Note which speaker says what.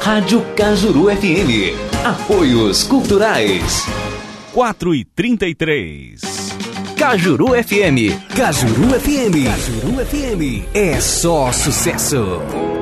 Speaker 1: Rádio Cajuru FM. Apoios Culturais.
Speaker 2: 4h33.
Speaker 3: Cajuru FM. Cajuru FM. Cajuru FM. É só sucesso.